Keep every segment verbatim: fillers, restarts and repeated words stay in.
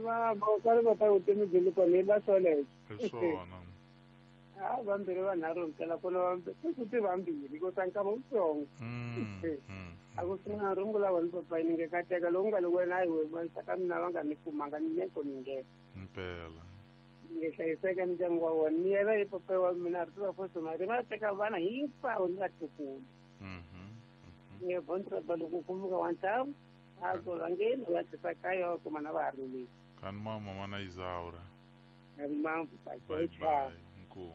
va va va ta utimi dili ko le ba sole hi swona ah vambirhi vanharhu mpela kona vambirhi futhi vambirhi ko tanka mutsongo Mm, mm, a ku sina rungula wani papa ni nge kateka lo nga lo wena ayi we manisa ka mina va nga ni kumanga ni ne ko ni nge impela nge hlayiseka ndyangu wa wona ni yela hi papa wa mina ri tiva foso mari va teka vana hinkwavo ni vatukulu mhm nge bontra baluku kumuka wa ntamu a ko rangeni va tisa kaya wa kuma na va haruleli kan mama mana Isaura ari mamfu pa bye cha bye inkomo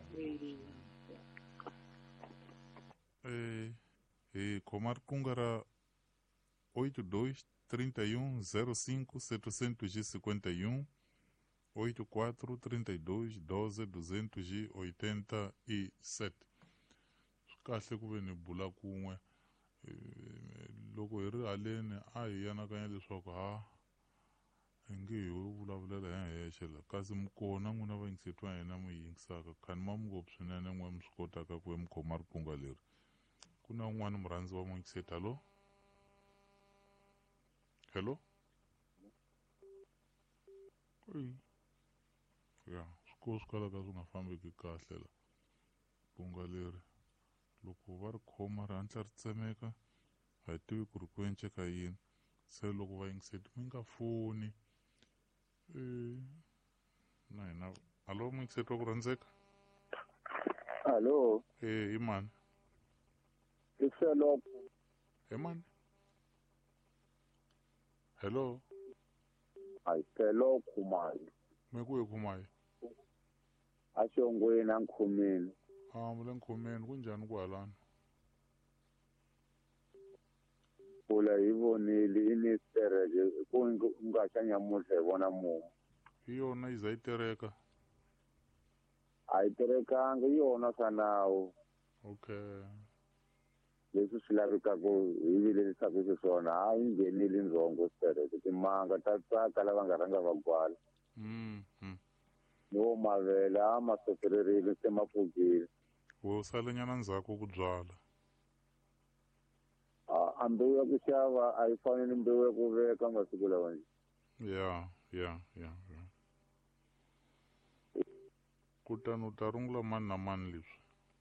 eh eh komar kungara oito dois trinta e um zero cinco setecentos e cinquenta e um oito quatro trinta e dois doze duzentos e oitenta e sete kahle ku ve ni bula kun'we loko hi ri haleni a hi yanakanya leswaku ha hi nge hi vulavulela hi hexe la kasi mi kona n'wina vayingiseti va hina mi yingisaka khani ma mi ngopfu swinene n'we mi swi kotaka ku ve mi khoma rikunga leri ku na un'wana murhandzi wa muyingiseti halo hello Oi. ya swikoho swi kalaka swi nga fambeki kahle la kunga leri loko va ri khoma ri hatla ri tsemeka a hi tivi ku ri ku enceka yini se loko vayingiseti mi nga foni eh na hina halo muyingiseti wa ku rhandzeka Hello, eh hi mani ke Sherlock. hi mani hello Hayi Sherlock Khumalo. mi ku hi khumayi Ashongweni angikhumini. a mi le nkhomeni kunjhani ku halani Pfula hi vonile i ni stereke ku nga xa nyamuhla hi vona mumu. hi yona yi za yi tereka A yi terekangi yona swa nawu. okay Leswi swi lavekaka hi vilerisaka xiswona a yi nghenile ndzhongo stereke timanga ta tsaka lava nga rhanga va gwala. mm mm No mavele a ma sokererile se ma pfukile. wo salenyana ndzhaku ku byala A mbewu ya ku xava a yi fani ni mbewu ya ku veka masiku lawa. ya ya ya ya kutani u ta rungula mani na mani leswi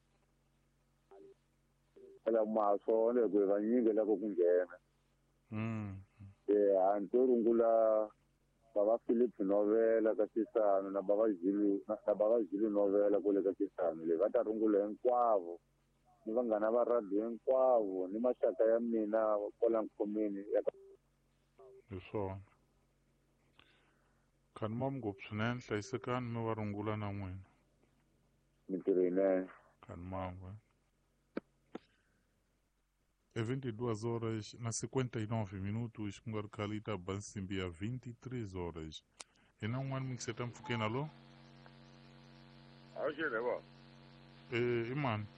Phela ma swona hi ku va nyingi loko ku nghena. mm Eh a ni to rungula baba Philip Novela ka Xisanu na baba Zulu na baba Zulu Novela kule ka Xisanu le va ta rungula hinkwavo ni vanghana va radio hinkwavo ni maxaka ya mina kwala nkhomeni ya hi swona khani ma mi ngopfu swinene hlayisekani mi va rungula na n'wina mintirho yinene. khani mangwe é vinte e duas horas na cinquenta e nove minutos ku nga ri khale yi ta ba nsimbi ya vinte e três horas hi na un'wana miyingiseta mpfhukeni alo Awu xele bo. eh i mani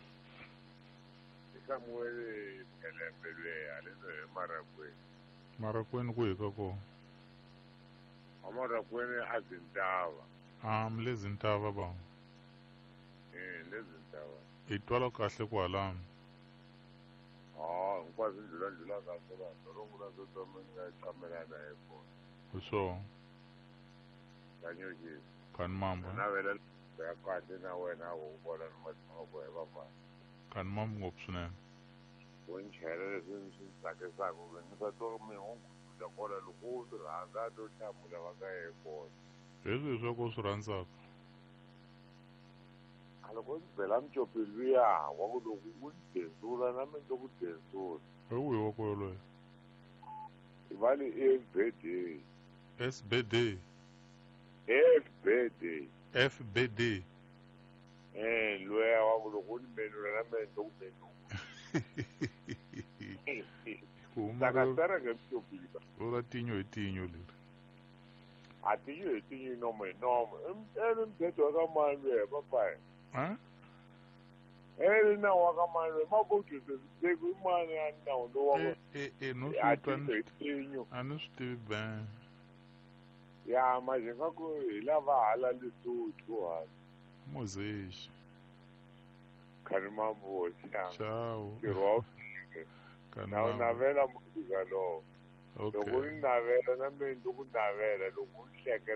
Samuel Kelembe lwe alendo Marakweni. marakweni ku hi ka kona Amarakweni azintaba. a mi le zintava ba Eh lezintaba. hi twala kahle ku halani Ah, ngikwazi ndlula ndlula kahle la. Rungula zoto mina chamelana ekhona. hi swona Kanyoji. khani mambo Na vela ya kahle na wena ubona matshamo ko he baba. khani mambo ngopfu swinene Wonchela leswi swi tsakisaka ku ni sa to mi hungu kona loko u rhandza to hlamula va ka he kona. hi swihi swa ku u swi rhandzaka Loko ndzi bela mucopi luya wa ku loko u denzula na mina ku denzula. hi wihi wa ku yoloye I vale e birthday. S B D E birthday. F B D Eh luya wa ku loko u ni menula na mina ku menula. ku huma Saka sara ke mucopi. ora tinyo hi tinyo leri A ti yi hi ti yi nomo hi nomo. Eni mbedo wa ka mani luya papa. ha Eni na wa ka mani luya ma ku tse se ku mani ya na ndo wa e ku. e e no A swi ti twa hi tinyo. a ni swi tivi ben Ya ma je nga ku hi lava hala Lesotho hala. Moses Khani mambo cha. ciao Kirwa. khani Na mambo navela muzika lowo. Loko okay ni navela na mina ku navela loko ni hlekela